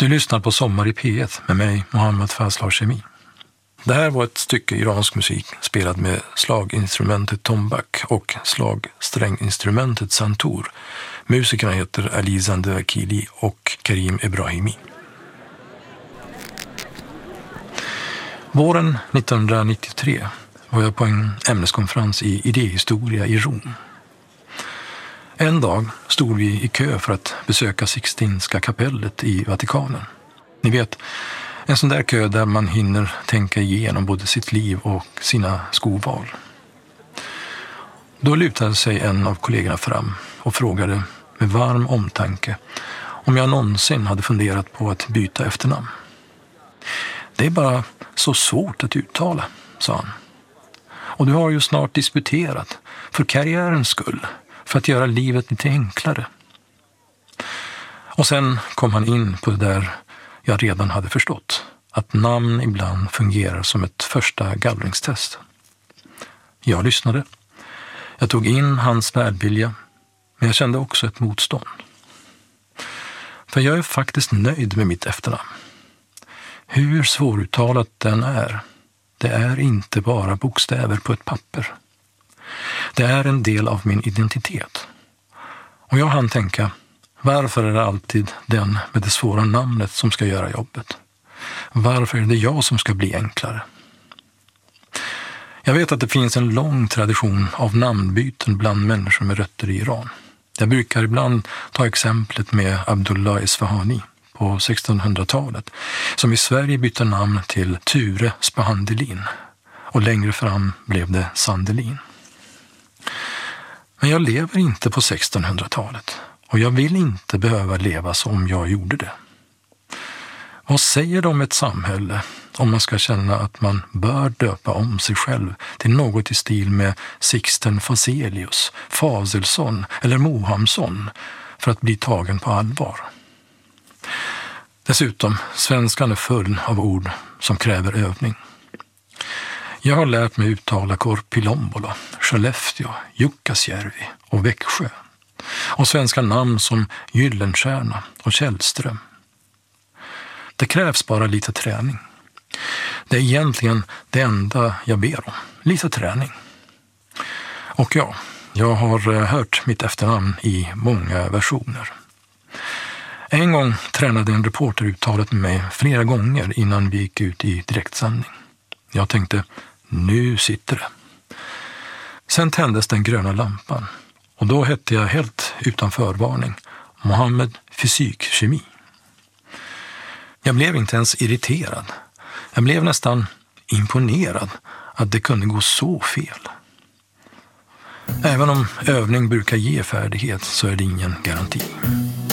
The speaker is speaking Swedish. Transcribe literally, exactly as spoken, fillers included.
Du lyssnar på Sommar i P ett med mig, Mohammad Fazl Hashemi. Det här var ett stycke iransk musik spelad med slaginstrumentet tombak och slagstränginstrumentet santur. Musikerna heter Ali Zandakili och Karim Ebrahimi. Våren nittonhundranittiotre var jag på en ämneskonferens i idéhistoria i Rom. En dag stod vi i kö för att besöka Sixtinska kapellet i Vatikanen. Ni vet, en sån där kö där man hinner tänka igenom både sitt liv och sina skoval. Då lutade sig en av kollegorna fram och frågade med varm omtanke om jag någonsin hade funderat på att byta efternamn. Det är bara så svårt att uttala, sa han. Och du har ju snart disputerat, för karriärens skull, för att göra livet lite enklare. Och sen kom han in på det där jag redan hade förstått, att namn ibland fungerar som ett första gallringstest. Jag lyssnade. Jag tog in hans välvilja, men jag kände också ett motstånd. För jag är faktiskt nöjd med mitt efternamn. Hur svåruttalat den är, det är inte bara bokstäver på ett papper. Det är en del av min identitet. Och jag hann tänka, varför är det alltid den med det svåra namnet som ska göra jobbet? Varför är det jag som ska bli enklare? Jag vet att det finns en lång tradition av namnbyten bland människor med rötter i Iran. Jag brukar ibland ta exemplet med Abdullah Isfahani på sextonhundratalet, som i Sverige bytte namn till Ture Spahandelin, och längre fram blev det Sandelin. Men jag lever inte på sextonhundratalet, och jag vill inte behöva leva som jag gjorde det. Vad säger de om ett samhälle om man ska känna att man bör döpa om sig själv till något i stil med Sixten Faselius, Faselsson eller Mohamsson för att bli tagen på allvar? Dessutom, svenskan är full av ord som kräver övning. Jag har lärt mig uttala Korpilombolo, Skellefteå, Jukkasjärvi och Växjö. Och svenska namn som Gyllenstierna och Källström. Det krävs bara lite träning. Det är egentligen det enda jag ber om. Lite träning. Och ja, jag har hört mitt efternamn i många versioner. En gång tränade en reporter uttalet med mig flera gånger innan vi gick ut i direktsändning. Jag tänkte, nu sitter det. Sen tändes den gröna lampan. Och då hette jag helt utan förvarning Mohammed Fysik Kemi. Jag blev inte ens irriterad. Jag blev nästan imponerad att det kunde gå så fel. Även om övning brukar ge färdighet så är det ingen garanti.